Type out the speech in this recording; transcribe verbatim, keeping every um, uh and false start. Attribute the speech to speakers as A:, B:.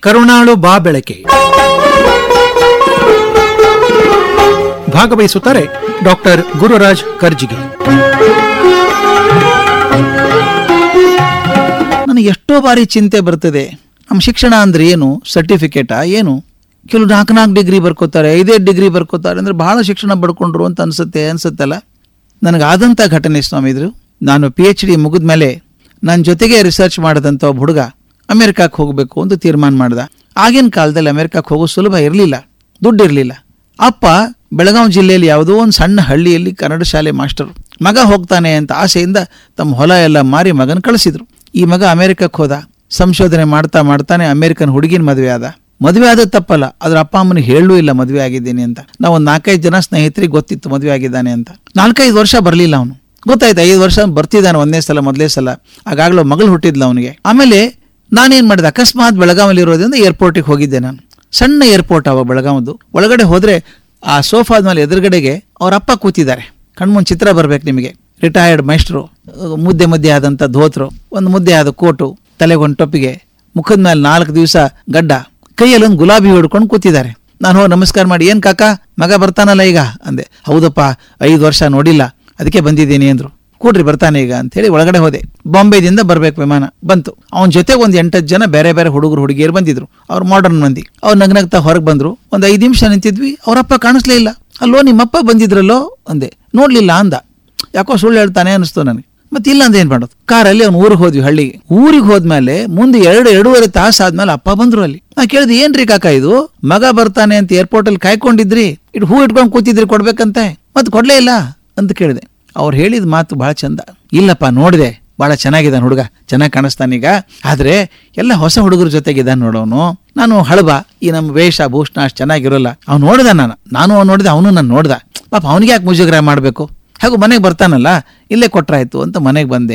A: ಕರುಣಾಳು ಬಾ ಬೆಳಕೆ. ಭಾಗವಹಿಸುತ್ತಾರೆ ಡಾಕ್ಟರ್ ಗುರುರಾಜ್ ಕರ್ಜಿಗೆ.
B: ನನಗೆ ಎಷ್ಟೋ ಬಾರಿ ಚಿಂತೆ ಬರ್ತದೆ, ನಮ್ಮ ಶಿಕ್ಷಣ ಅಂದ್ರೆ ಏನು, ಸರ್ಟಿಫಿಕೇಟಾ ಏನು? ಕೆಲವು ನಾಲ್ಕು ನಾಲ್ಕು ಡಿಗ್ರಿ ಬರ್ಕೋತಾರೆ, ಐದೈದು ಡಿಗ್ರಿ ಬರ್ಕೋತಾರೆ ಅಂದ್ರೆ ಬಹಳ ಶಿಕ್ಷಣ ಪಡ್ಕೊಂಡ್ರು ಅಂತ ಅನ್ಸುತ್ತೆ ಅನ್ಸುತ್ತಲ್ಲ. ನನಗಾದಂಥ ಘಟನೆ ಸ್ವಾಮಿ ಇದ್ರು. ನಾನು ಪಿ ಎಚ್ ಡಿ ಮುಗಿದ ಮೇಲೆ ನನ್ನ ಜೊತೆಗೆ ರಿಸರ್ಚ್ ಮಾಡಿದಂಥ ಒಬ್ಬ ಹುಡುಗ ಅಮೆರಿಕಕ್ಕೆ ಹೋಗಬೇಕು ಅಂತ ತೀರ್ಮಾನ ಮಾಡ್ದ. ಆಗಿನ ಕಾಲದಲ್ಲಿ ಅಮೆರಿಕಕ್ಕೆ ಹೋಗೋ ಸುಲಭ ಇರಲಿಲ್ಲ, ದುಡ್ಡು ಇರಲಿಲ್ಲ. ಅಪ್ಪ ಬೆಳಗಾವಿ ಜಿಲ್ಲೆಯಲ್ಲಿ ಯಾವುದೋ ಒಂದು ಸಣ್ಣ ಹಳ್ಳಿಯಲ್ಲಿ ಕನ್ನಡ ಶಾಲೆ ಮಾಸ್ಟರು. ಮಗ ಹೋಗ್ತಾನೆ ಅಂತ ಆಸೆಯಿಂದ ತಮ್ಮ ಹೊಲ ಎಲ್ಲ ಮಾರಿ ಮಗನ ಕಳಿಸಿದ್ರು. ಈ ಮಗ ಅಮೆರಿಕಕ್ಕೆ ಹೋದ. ಸಂಶೋಧನೆ ಮಾಡ್ತಾ ಮಾಡ್ತಾನೆ ಅಮೆರಿಕನ್ ಹುಡುಗಿನ ಮದುವೆ ಆದ. ಮದುವೆ ಆದ ತಪ್ಪಲ್ಲ, ಅದ್ರ ಅಪ್ಪ ಅಮ್ಮನಿಗೆ ಹೇಳಲೂ ಇಲ್ಲ ಮದುವೆ ಆಗಿದ್ದೀನಿ ಅಂತ. ನಾವು ಒಂದು ನಾಲ್ಕೈದು ಜನ ಸ್ನೇಹಿತರಿಗೆ ಗೊತ್ತಿತ್ತು ಮದುವೆ ಆಗಿದ್ದಾನೆ ಅಂತ. ನಾಲ್ಕೈದು ವರ್ಷ ಬರಲಿಲ್ಲ ಅವನು. ಗೊತ್ತಾಯ್ತು ಐದು ವರ್ಷ ಬರ್ತಿದ್ದಾನೆ ಒಂದೇ ಸಲ ಮೊದಲೇ ಸಲ. ಆಗಾಗ್ಲೂ ಮಗಳು ಹುಟ್ಟಿದ್ಲ ಅವನಿಗೆ. ಆಮೇಲೆ ನಾನೇನ್ ಮಾಡಿದೆ, ಅಕಸ್ಮಾತ್ ಬೆಳಗಾವಲ್ಲಿ ಇರೋದ್ರಿಂದ ಏರ್ಪೋರ್ಟಿಗೆ ಹೋಗಿದ್ದೆ ನಾನು. ಸಣ್ಣ ಏರ್ಪೋರ್ಟ್ ಅವ ಬೆಳಗಾವದು. ಒಳಗಡೆ ಹೋದ್ರೆ ಆ ಸೋಫಾದ ಮೇಲೆ ಎದುರುಗಡೆಗೆ ಅವ್ರ ಅಪ್ಪ ಕೂತಿದ್ದಾರೆ. ಕಣ್ಮುಂದ್ ಚಿತ್ರ ಬರ್ಬೇಕು ನಿಮಗೆ. ರಿಟೈರ್ಡ್ ಮೈಸ್ಟ್ರು, ಮುದ್ದೆ ಮುದ್ದೆ ಆದಂತ ಧೋತ್ರು, ಒಂದು ಮುದ್ದೆ ಆದ ಕೋಟು, ತಲೆಗೊಂದು ಟೊಪ್ಪಿಗೆ, ಮುಖದ ಮೇಲೆ ನಾಲ್ಕು ದಿವಸ ಗಡ್ಡ, ಕೈಯಲ್ಲಿ ಒಂದು ಗುಲಾಬಿ ಹೊಡ್ಕೊಂಡು ಕೂತಿದ್ದಾರೆ. ನಾನು ಹೋಗಿ ನಮಸ್ಕಾರ ಮಾಡಿ, ಏನ್ ಕಾಕ ಮಗ ಬರ್ತಾನಲ್ಲ ಈಗ ಅಂದೆ. ಹೌದಪ್ಪ, ಐದು ವರ್ಷ ನೋಡಿಲ್ಲ ಅದಕ್ಕೆ ಬಂದಿದ್ದೀನಿ ಅಂದ್ರು. ಕೂಡ್ರಿ ಬರ್ತಾನೆ ಈಗ ಅಂತ ಹೇಳಿ ಒಳಗಡೆ ಹೋದೆ. ಬಾಂಬೆದಿಂದ ಬರ್ಬೇಕು ವಿಮಾನ ಬಂತು. ಅವನ ಜೊತೆ ಒಂದ್ ಎಂಟತ್ತು ಜನ ಬೇರೆ ಬೇರೆ ಹುಡುಗರು ಹುಡುಗಿಯರು ಬಂದಿದ್ರು. ಅವ್ರು ಮಾಡರ್ನ್ ಮಂದಿ. ಅವ್ರು ನಗ್ನಗ್ತಾ ಹೊರಗೆ ಬಂದ್ರು. ಒಂದ್ ಐದು ನಿಮಿಷ ನಿಂತಿದ್ವಿ. ಅವರಪ್ಪ ಕಾಣಿಸ್ಲೇ ಇಲ್ಲ. ಅಲ್ಲೋ ನಿಮ್ಮಪ್ಪ ಬಂದಿದ್ರಲ್ಲೋ ಅಂದೆ. ನೋಡ್ಲಿಲ್ಲ ಅಂದ. ಯಾಕೋ ಸುಳ್ಳು ಹೇಳ್ತಾನೆ ಅನಿಸ್ತು ನನಗೆ. ಮತ್ತೆ ಇಲ್ಲ ಅಂದ್ರೆ ಏನ್ ಮಾಡೋದು. ಕಾರಲ್ಲಿ ಅವ್ನು ಊರಿಗೆ ಹೋದ್ವಿ, ಹಳ್ಳಿಗೆ. ಊರಿಗೆ ಹೋದ್ಮೇಲೆ ಮುಂದೆ ಎರಡು ಎರಡೂವರೆ ತಾಸು ಆದ್ಮೇಲೆ ಅಪ್ಪ ಬಂದ್ರು ಅಲ್ಲಿ. ನಾ ಕೇಳಿದೆ, ಏನ್ರಿ ಕಾಕ ಇದು, ಮಗ ಬರ್ತಾನೆ ಅಂತ ಏರ್ಪೋರ್ಟ್ ಅಲ್ಲಿ ಕಾಯ್ಕೊಂಡಿದ್ರಿ, ಇಟ್ ಹೂ ಇಟ್ಕೊಂಡ್ ಕೂತಿದ್ರಿ ಕೊಡ್ಬೇಕಂತೆ, ಮತ್ ಕೊಡ್ಲೇ ಇಲ್ಲ ಅಂತ ಕೇಳಿದೆ. ಅವ್ರು ಹೇಳಿದ ಮಾತು ಬಹಳ ಚಂದ. ಇಲ್ಲಪ್ಪ ನೋಡಿದೆ, ಬಹಳ ಚೆನ್ನಾಗಿದ್ದಾನೆ ಹುಡುಗ, ಚೆನ್ನಾಗಿ ಕಾಣಿಸ್ತಾನೀಗ. ಆದ್ರೆ ಎಲ್ಲ ಹೊಸ ಹುಡುಗರ ಜೊತೆಗಿದ್ದಾನೆ ನೋಡೋನು. ನಾನು ಹಳಬ, ಈ ನಮ್ಮ ವೇಷ ಭೂಷಣ ಅಷ್ಟು ಚೆನ್ನಾಗಿರೋಲ್ಲ. ಅವ್ನು ನೋಡಿದ ನಾನು ನಾನು ಅವ್ನು ನೋಡಿದೆ, ಅವನು ನಾನು ನೋಡ್ದ. ಪಾಪ ಅವನಿಗೆ ಯಾಕೆ ಮುಜುಗರ ಮಾಡ್ಬೇಕು, ಹಾಗೂ ಮನೆಗೆ ಬರ್ತಾನಲ್ಲ ಇಲ್ಲೇ ಕೊಟ್ರಾಯ್ತು ಅಂತ ಮನೆಗೆ ಬಂದೆ.